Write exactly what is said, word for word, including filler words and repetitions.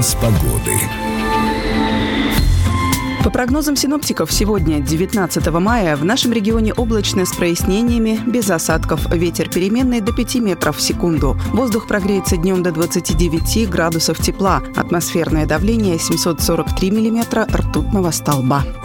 Прогноз погоды. По прогнозам синоптиков, сегодня, девятнадцатого мая, в нашем регионе облачно с прояснениями, без осадков. Ветер переменный до пяти метров в секунду. Воздух прогреется днем до двадцати девяти градусов тепла. Атмосферное давление семьсот сорок три миллиметра ртутного столба.